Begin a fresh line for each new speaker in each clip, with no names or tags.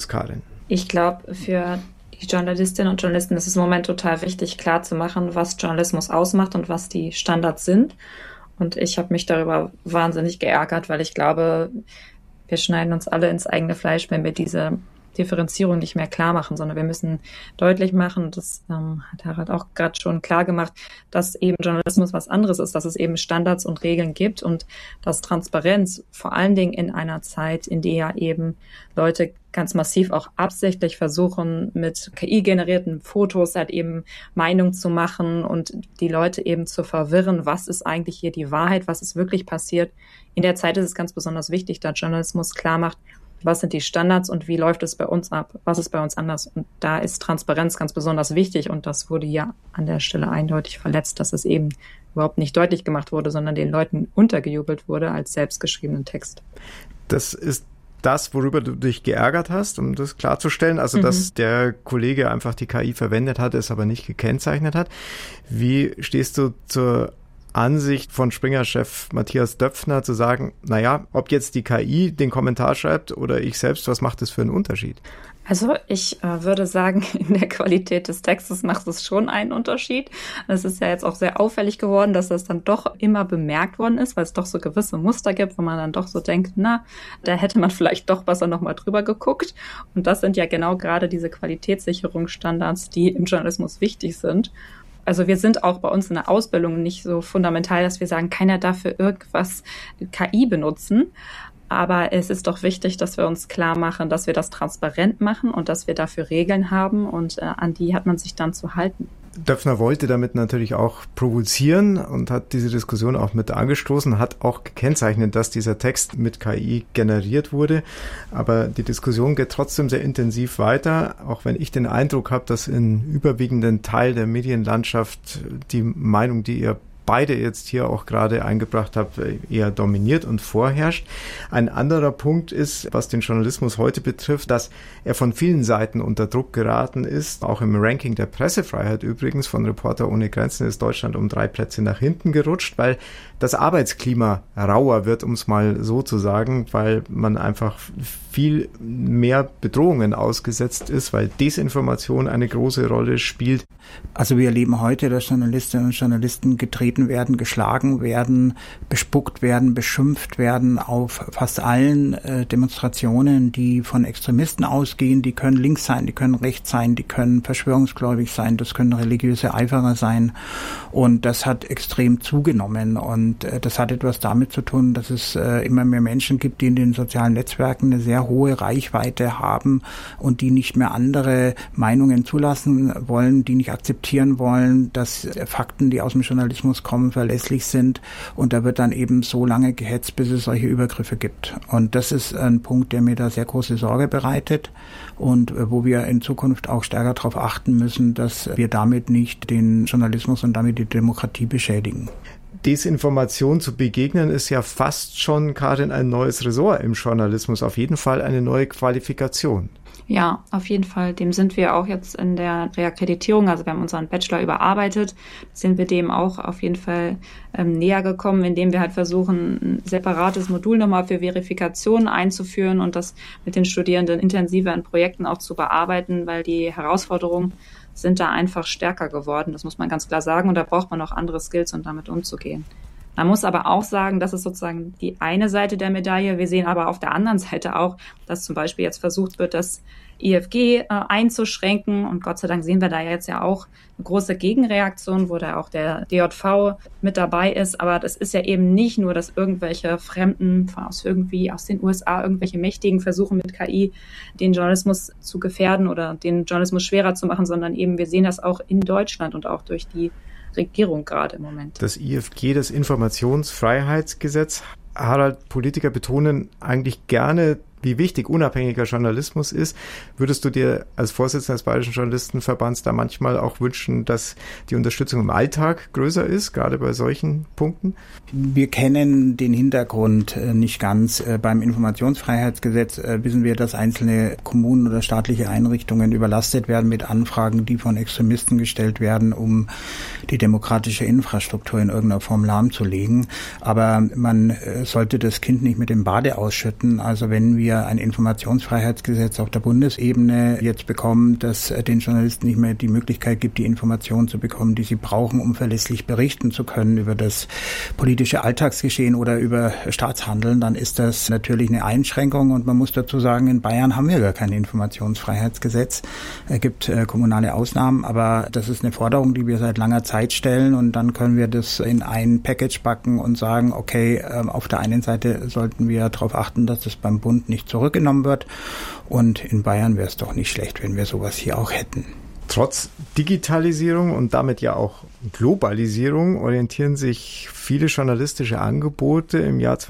Karin?
Ich glaube, für die Journalistinnen und Journalisten ist es im Moment total wichtig, klar zu machen, was Journalismus ausmacht und was die Standards sind. Und ich habe mich darüber wahnsinnig geärgert, weil ich glaube, wir schneiden uns alle ins eigene Fleisch, wenn wir diese Differenzierung nicht mehr klar machen, sondern wir müssen deutlich machen, das hat Harald auch gerade schon klar gemacht, dass eben Journalismus was anderes ist, dass es eben Standards und Regeln gibt und dass Transparenz vor allen Dingen in einer Zeit, in der ja eben Leute ganz massiv auch absichtlich versuchen, mit KI-generierten Fotos halt eben Meinung zu machen und die Leute eben zu verwirren, was ist eigentlich hier die Wahrheit, was ist wirklich passiert. In der Zeit ist es ganz besonders wichtig, dass Journalismus klar macht, was sind die Standards und wie läuft es bei uns ab? Was ist bei uns anders? Und da ist Transparenz ganz besonders wichtig und das wurde ja an der Stelle eindeutig verletzt, dass es eben überhaupt nicht deutlich gemacht wurde, sondern den Leuten untergejubelt wurde als selbstgeschriebenen Text.
Das ist das, worüber du dich geärgert hast, um das klarzustellen, also dass der Kollege einfach die KI verwendet hat, es aber nicht gekennzeichnet hat. Wie stehst du zur Ansicht von Springer-Chef Matthias Döpfner zu sagen, naja, ob jetzt die KI den Kommentar schreibt oder ich selbst, was macht das für einen Unterschied?
Also ich würde sagen, in der Qualität des Textes macht es schon einen Unterschied. Es ist ja jetzt auch sehr auffällig geworden, dass das dann doch immer bemerkt worden ist, weil es doch so gewisse Muster gibt, wo man dann doch so denkt, na, da hätte man vielleicht doch besser nochmal drüber geguckt. Und das sind ja genau gerade diese Qualitätssicherungsstandards, die im Journalismus wichtig sind. Also wir sind auch bei uns in der Ausbildung nicht so fundamental, dass wir sagen, keiner darf für irgendwas KI benutzen. Aber es ist doch wichtig, dass wir uns klar machen, dass wir das transparent machen und dass wir dafür Regeln haben und an die hat man sich dann zu halten.
Döpfner wollte damit natürlich auch provozieren und hat diese Diskussion auch mit angestoßen, hat auch gekennzeichnet, dass dieser Text mit KI generiert wurde. Aber die Diskussion geht trotzdem sehr intensiv weiter, auch wenn ich den Eindruck habe, dass in überwiegenden Teil der Medienlandschaft die Meinung, die ihr beide jetzt hier auch gerade eingebracht habt, eher dominiert und vorherrscht. Ein anderer Punkt ist, was den Journalismus heute betrifft, dass er von vielen Seiten unter Druck geraten ist. Auch im Ranking der Pressefreiheit übrigens von Reporter ohne Grenzen ist Deutschland um 3 Plätze nach hinten gerutscht, weil das Arbeitsklima rauer wird, um es mal so zu sagen, weil man einfach viel mehr Bedrohungen ausgesetzt ist, weil Desinformation eine große Rolle spielt.
Also wir erleben heute, dass Journalistinnen und Journalisten getreten werden, geschlagen werden, bespuckt werden, beschimpft werden auf fast allen Demonstrationen, die von Extremisten ausgehen. Die können links sein, die können rechts sein, die können verschwörungsgläubig sein, das können religiöse Eiferer sein. Und das hat extrem zugenommen. Und das hat etwas damit zu tun, dass es immer mehr Menschen gibt, die in den sozialen Netzwerken eine sehr hohe Reichweite haben und die nicht mehr andere Meinungen zulassen wollen, die nicht akzeptieren wollen, dass Fakten, die aus dem Journalismus kommen, verlässlich sind. Und da wird dann eben so lange gehetzt, bis es solche Übergriffe gibt. Und das ist ein Punkt, der mir da sehr große Sorge bereitet und wo wir in Zukunft auch stärker darauf achten müssen, dass wir damit nicht den Journalismus und damit die Demokratie beschädigen.
Desinformation zu begegnen ist ja fast schon, Karin, ein neues Ressort im Journalismus, auf jeden Fall eine neue Qualifikation.
Ja, auf jeden Fall. Dem sind wir auch jetzt in der Reakkreditierung, also wir haben unseren Bachelor überarbeitet, sind wir dem auch auf jeden Fall näher gekommen, indem wir halt versuchen, ein separates Modul nochmal für Verifikation einzuführen und das mit den Studierenden intensiver in Projekten auch zu bearbeiten, weil die Herausforderungen sind da einfach stärker geworden. Das muss man ganz klar sagen und da braucht man auch andere Skills, um damit umzugehen. Man muss aber auch sagen, das ist sozusagen die eine Seite der Medaille. Wir sehen aber auf der anderen Seite auch, dass zum Beispiel jetzt versucht wird, das IFG einzuschränken. Und Gott sei Dank sehen wir da jetzt ja auch eine große Gegenreaktion, wo da auch der DJV mit dabei ist. Aber das ist ja eben nicht nur, dass irgendwelche Fremden aus den USA, irgendwelche Mächtigen versuchen mit KI den Journalismus zu gefährden oder den Journalismus schwerer zu machen, sondern eben wir sehen das auch in Deutschland und auch durch die Regierung gerade im Moment.
Das IFG, das Informationsfreiheitsgesetz, Harald, Politiker betonen eigentlich gerne, wie wichtig unabhängiger Journalismus ist. Würdest du dir als Vorsitzender des Bayerischen Journalistenverbands da manchmal auch wünschen, dass die Unterstützung im Alltag größer ist, gerade bei solchen Punkten?
Wir kennen den Hintergrund nicht ganz. Beim Informationsfreiheitsgesetz wissen wir, dass einzelne Kommunen oder staatliche Einrichtungen überlastet werden mit Anfragen, die von Extremisten gestellt werden, um die demokratische Infrastruktur in irgendeiner Form lahmzulegen. Aber man sollte das Kind nicht mit dem Bade ausschütten. Also wenn wir wir ein Informationsfreiheitsgesetz auf der Bundesebene jetzt bekommen, das den Journalisten nicht mehr die Möglichkeit gibt, die Informationen zu bekommen, die sie brauchen, um verlässlich berichten zu können über das politische Alltagsgeschehen oder über Staatshandeln, dann ist das natürlich eine Einschränkung. Und man muss dazu sagen, in Bayern haben wir gar kein Informationsfreiheitsgesetz. Es gibt kommunale Ausnahmen, aber das ist eine Forderung, die wir seit langer Zeit stellen. Und dann können wir das in ein Package packen und sagen, okay, auf der einen Seite sollten wir darauf achten, dass das beim Bund nicht zurückgenommen wird. Und in Bayern wäre es doch nicht schlecht, wenn wir sowas hier auch hätten.
Trotz Digitalisierung und damit ja auch Globalisierung orientieren sich viele journalistische Angebote im Jahr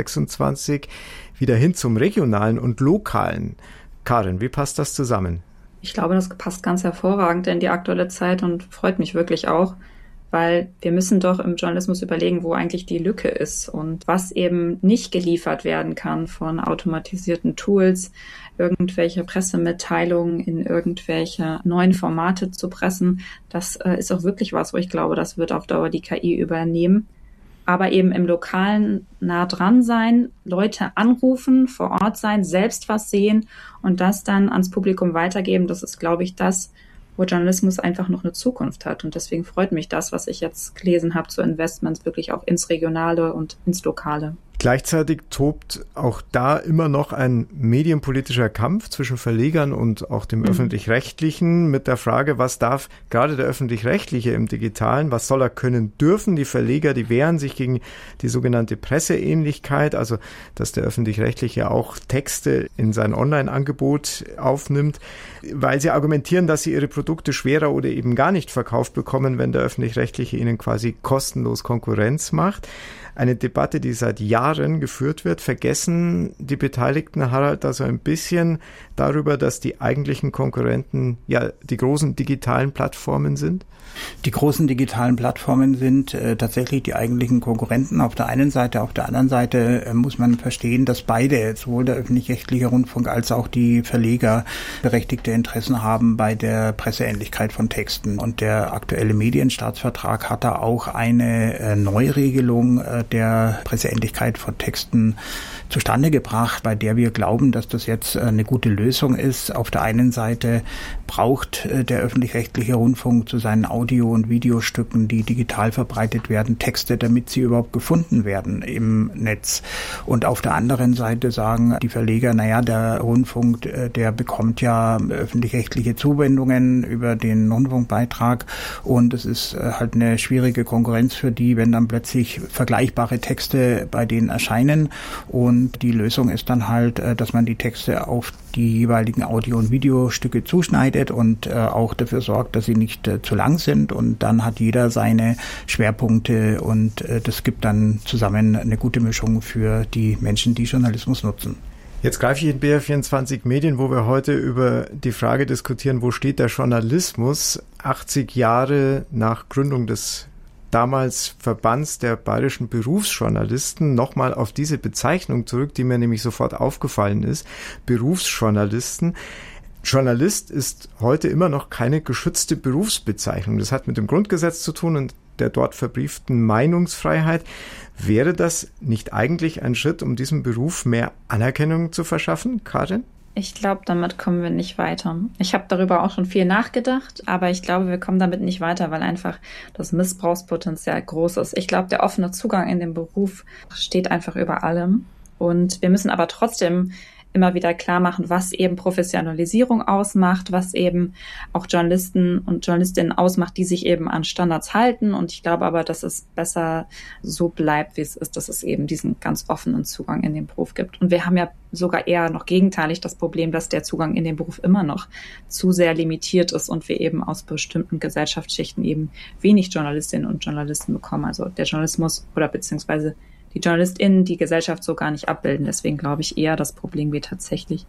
2026 wieder hin zum Regionalen und Lokalen. Karin, wie passt das zusammen?
Ich glaube, das passt ganz hervorragend in die aktuelle Zeit und freut mich wirklich auch, weil wir müssen doch im Journalismus überlegen, wo eigentlich die Lücke ist und was eben nicht geliefert werden kann von automatisierten Tools, irgendwelche Pressemitteilungen in irgendwelche neuen Formate zu pressen. Das ist auch wirklich was, wo ich glaube, das wird auf Dauer die KI übernehmen. Aber eben im Lokalen nah dran sein, Leute anrufen, vor Ort sein, selbst was sehen und das dann ans Publikum weitergeben, das ist, glaube ich, das, wo Journalismus einfach noch eine Zukunft hat. Und deswegen freut mich das, was ich jetzt gelesen habe, zu Investments wirklich auch ins Regionale und ins Lokale.
Gleichzeitig tobt auch da immer noch ein medienpolitischer Kampf zwischen Verlegern und auch dem Öffentlich-Rechtlichen mit der Frage, was darf gerade der Öffentlich-Rechtliche im Digitalen, was soll er können dürfen? Die Verleger, die wehren sich gegen die sogenannte Presseähnlichkeit, also dass der Öffentlich-Rechtliche auch Texte in sein Online-Angebot aufnimmt, weil sie argumentieren, dass sie ihre Produkte schwerer oder eben gar nicht verkauft bekommen, wenn der Öffentlich-Rechtliche ihnen quasi kostenlos Konkurrenz macht. Eine Debatte, die seit Jahren geführt wird. Vergessen die Beteiligten, Harald, da so ein bisschen darüber, dass die eigentlichen Konkurrenten ja die großen digitalen Plattformen sind?
Die großen digitalen Plattformen sind tatsächlich die eigentlichen Konkurrenten auf der einen Seite. Auf der anderen Seite muss man verstehen, dass beide, sowohl der öffentlich-rechtliche Rundfunk als auch die Verleger, berechtigte Interessen haben bei der Presseähnlichkeit von Texten. Und der aktuelle Medienstaatsvertrag hat da auch eine Neuregelung der Presseähnlichkeit von Texten zustande gebracht, bei der wir glauben, dass das jetzt eine gute Lösung ist. Auf der einen Seite braucht der öffentlich-rechtliche Rundfunk zu seinen Audio- und Videostücken, die digital verbreitet werden, Texte, damit sie überhaupt gefunden werden im Netz. Und auf der anderen Seite sagen die Verleger, der Rundfunk, der bekommt ja öffentlich-rechtliche Zuwendungen über den Rundfunkbeitrag und es ist halt eine schwierige Konkurrenz für die, wenn dann plötzlich vergleichbare Texte bei denen erscheinen. Und die Lösung ist dann halt, dass man die Texte auf die jeweiligen Audio- und Videostücke zuschneidet und auch dafür sorgt, dass sie nicht zu lang sind. Und dann hat jeder seine Schwerpunkte und das gibt dann zusammen eine gute Mischung für die Menschen, die Journalismus nutzen.
Jetzt greife ich in BR24 Medien, wo wir heute über die Frage diskutieren, wo steht der Journalismus 80 Jahre nach Gründung des damals Verbands der bayerischen Berufsjournalisten, nochmal auf diese Bezeichnung zurück, die mir nämlich sofort aufgefallen ist. Berufsjournalisten. Journalist ist heute immer noch keine geschützte Berufsbezeichnung. Das hat mit dem Grundgesetz zu tun und der dort verbrieften Meinungsfreiheit. Wäre das nicht eigentlich ein Schritt, um diesem Beruf mehr Anerkennung zu verschaffen, Karin?
Ich glaube, damit kommen wir nicht weiter. Ich habe darüber auch schon viel nachgedacht, aber ich glaube, wir kommen damit nicht weiter, weil einfach das Missbrauchspotenzial groß ist. Ich glaube, der offene Zugang in den Beruf steht einfach über allem. Und wir müssen aber trotzdem immer wieder klar machen, was eben Professionalisierung ausmacht, was eben auch Journalisten und Journalistinnen ausmacht, die sich eben an Standards halten. Und ich glaube aber, dass es besser so bleibt, wie es ist, dass es eben diesen ganz offenen Zugang in den Beruf gibt. Und wir haben ja sogar eher noch gegenteilig das Problem, dass der Zugang in den Beruf immer noch zu sehr limitiert ist und wir eben aus bestimmten Gesellschaftsschichten eben wenig Journalistinnen und Journalisten bekommen. Also der Journalismus oder beziehungsweise die JournalistInnen die Gesellschaft so gar nicht abbilden. Deswegen glaube ich eher, das Problem geht tatsächlich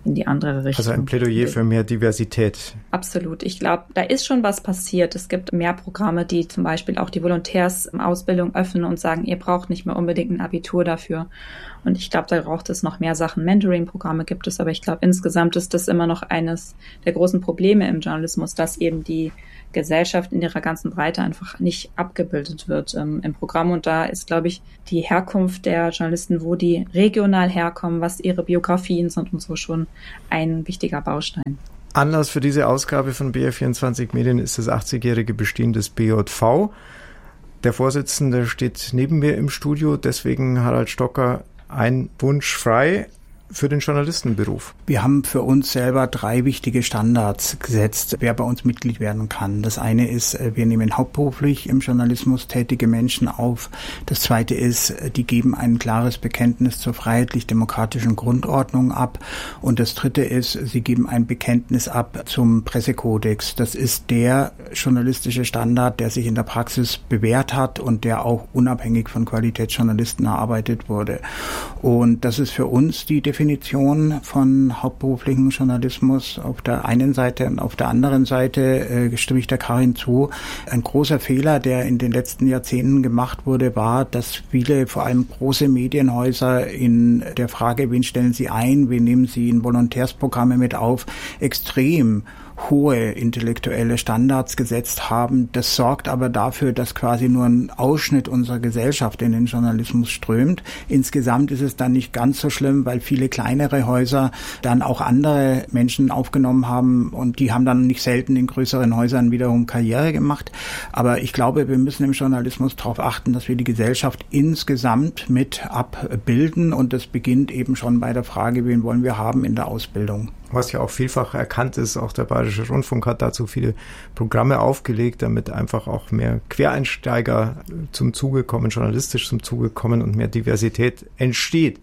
in die andere Richtung.
Also ein Plädoyer für mehr Diversität.
Absolut. Ich glaube, da ist schon was passiert. Es gibt mehr Programme, die zum Beispiel auch die Volontärsausbildung öffnen und sagen, ihr braucht nicht mehr unbedingt ein Abitur dafür. Und ich glaube, da braucht es noch mehr Sachen. Mentoring-Programme gibt es, aber ich glaube, insgesamt ist das immer noch eines der großen Probleme im Journalismus, dass eben die Gesellschaft in ihrer ganzen Breite einfach nicht abgebildet wird im Programm. Und da ist, glaube ich, die Herkunft der Journalisten, wo die regional herkommen, was ihre Biografien sind und so, schon ein wichtiger Baustein.
Anlass für diese Ausgabe von BR24 Medien ist das 80-jährige Bestehen des BJV. Der Vorsitzende steht neben mir im Studio, deswegen Harald Stocker, ein Wunsch frei für den Journalistenberuf.
Wir haben für uns selber 3 wichtige Standards gesetzt, wer bei uns Mitglied werden kann. Das eine ist, wir nehmen hauptberuflich im Journalismus tätige Menschen auf. Das zweite ist, die geben ein klares Bekenntnis zur freiheitlich-demokratischen Grundordnung ab. Und das dritte ist, sie geben ein Bekenntnis ab zum Pressekodex. Das ist der journalistische Standard, der sich in der Praxis bewährt hat und der auch unabhängig von Qualitätsjournalisten erarbeitet wurde. Und das ist für uns die Definition von hauptberuflichem Journalismus auf der einen Seite, und auf der anderen Seite stimme ich der Karin zu. Ein großer Fehler, der in den letzten Jahrzehnten gemacht wurde, war, dass viele, vor allem große Medienhäuser, in der Frage, wen stellen sie ein, wen nehmen sie in Volontärsprogramme mit auf, extrem hohe intellektuelle Standards gesetzt haben. Das sorgt aber dafür, dass quasi nur ein Ausschnitt unserer Gesellschaft in den Journalismus strömt. Insgesamt ist es dann nicht ganz so schlimm, weil viele kleinere Häuser dann auch andere Menschen aufgenommen haben und die haben dann nicht selten in größeren Häusern wiederum Karriere gemacht. Aber ich glaube, wir müssen im Journalismus darauf achten, dass wir die Gesellschaft insgesamt mit abbilden und das beginnt eben schon bei der Frage, wen wollen wir haben in der Ausbildung.
Was ja auch vielfach erkannt ist, auch der Bayerische Rundfunk hat dazu viele Programme aufgelegt, damit einfach auch mehr Quereinsteiger zum Zuge kommen, journalistisch zum Zuge kommen und mehr Diversität entsteht.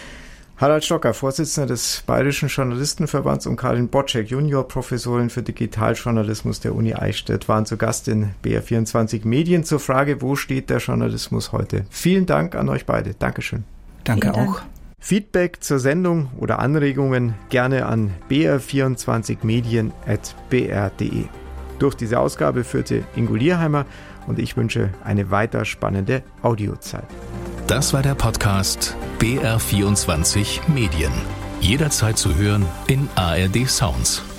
Harald Stocker, Vorsitzender des Bayerischen Journalistenverbands, und Karin Boczek, Juniorprofessorin für Digitaljournalismus der Uni Eichstätt, waren zu Gast in BR24 Medien zur Frage, wo steht der Journalismus heute? Vielen Dank an euch beide. Dankeschön.
Danke auch.
Feedback zur Sendung oder Anregungen gerne an br24medien@br.de. Durch diese Ausgabe führte Ingo Lierheimer und ich wünsche eine weiter spannende Audiozeit.
Das war der Podcast BR24 Medien. Jederzeit zu hören in ARD Sounds.